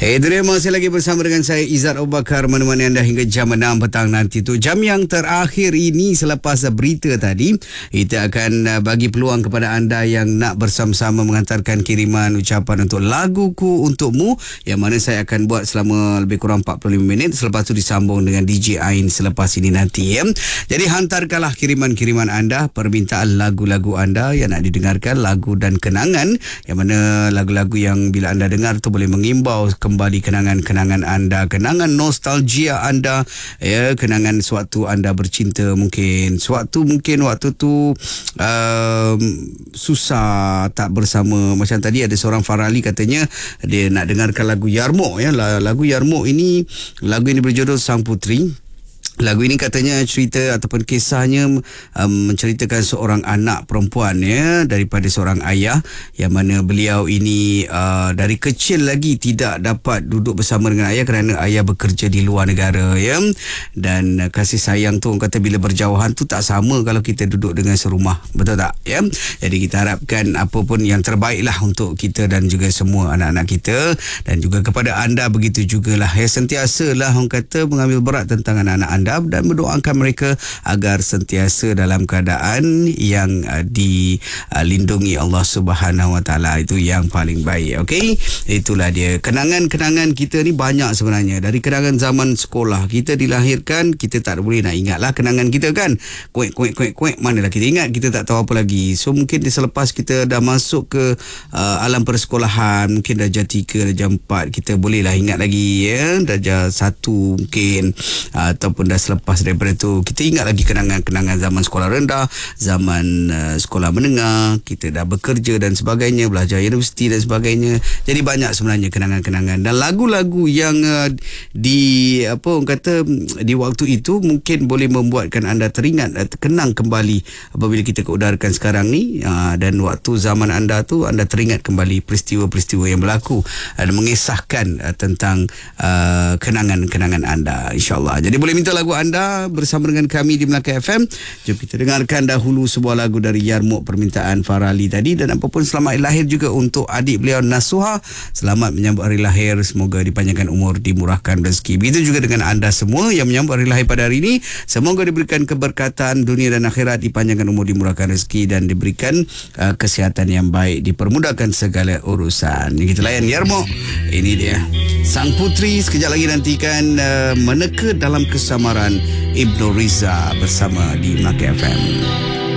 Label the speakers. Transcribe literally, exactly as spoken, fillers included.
Speaker 1: Hey, itu dia, masih lagi bersama dengan saya Izzat Abu Bakar, menemani anda hingga jam enam petang nanti tu. Jam yang terakhir ini selepas berita tadi, kita akan bagi peluang kepada anda yang nak bersama-sama mengantarkan kiriman ucapan untuk Laguku Untukmu, yang mana saya akan buat selama lebih kurang empat puluh lima minit. Selepas tu disambung dengan D J Ain selepas ini nanti, ya. Jadi hantarkanlah kiriman-kiriman anda, permintaan lagu-lagu anda yang nak didengarkan, lagu dan kenangan, yang mana lagu-lagu yang bila anda dengar tu boleh mengimbau kembali kenangan-kenangan anda, kenangan nostalgia anda, ya, kenangan sewaktu anda bercinta, mungkin sewaktu mungkin waktu tu um, susah tak bersama. Macam tadi ada seorang Farali katanya dia nak dengarkan lagu Yarmouk, ya. Lagu Yarmouk ini, lagu ini berjudul Sang Putri. Lagu ini katanya cerita ataupun kisahnya um, menceritakan seorang anak perempuan, ya, daripada seorang ayah, yang mana beliau ini uh, dari kecil lagi tidak dapat duduk bersama dengan ayah kerana ayah bekerja di luar negara, ya. Dan uh, kasih sayang tu, orang kata bila berjauhan tu tak sama kalau kita duduk dengan serumah, betul tak, ya. Jadi kita harapkan apa pun yang terbaik lah untuk kita dan juga semua anak-anak kita, dan juga kepada anda begitu jugalah, ya. Sentiasalah orang kata mengambil berat tentang anak-anak anda dan mendoakan mereka agar sentiasa dalam keadaan yang uh, dilindungi Allah Subhanahu Wa Taala. Itu yang paling baik. Okey, itulah dia. Kenangan-kenangan kita ni banyak sebenarnya. Dari kenangan zaman sekolah, kita dilahirkan, kita tak boleh nak ingatlah kenangan kita, kan. Kuek kuek kuek kuek manalah kita ingat, kita tak tahu apa lagi. So mungkin selepas kita dah masuk ke uh, alam persekolahan, mungkin darjah tiga, darjah empat, kita bolehlah ingat lagi, ya. Darjah satu mungkin, uh, ataupun dah selepas daripada tu kita ingat lagi kenangan-kenangan zaman sekolah rendah, zaman uh, sekolah menengah, kita dah bekerja dan sebagainya, belajar universiti dan sebagainya. Jadi banyak sebenarnya kenangan-kenangan dan lagu-lagu yang uh, di apa orang kata di waktu itu mungkin boleh membuatkan anda teringat, uh, kenang kembali apabila kita keudarkan sekarang ni, uh, dan waktu zaman anda tu anda teringat kembali peristiwa-peristiwa yang berlaku, dan uh, mengisahkan uh, tentang uh, kenangan-kenangan anda, insya-Allah. Jadi boleh minta lagu anda bersama dengan kami di Melaka F M. Jom kita dengarkan dahulu sebuah lagu dari Yarmouk, permintaan Farali tadi. Dan apapun, selamat hari lahir juga untuk adik beliau Nasuha. Selamat menyambut hari lahir, semoga dipanjangkan umur, dimurahkan rezeki. Begitu juga dengan anda semua yang menyambut hari lahir pada hari ini, semoga diberikan keberkatan dunia dan akhirat, dipanjangkan umur, dimurahkan rezeki, dan diberikan uh, kesihatan yang baik, dipermudahkan segala urusan. Kita layan Yarmouk. Ini dia Sang Putri. Sekejap lagi nantikan uh, Meneka Dalam Kesamaran Ibnu Riza bersama di Melaka F M.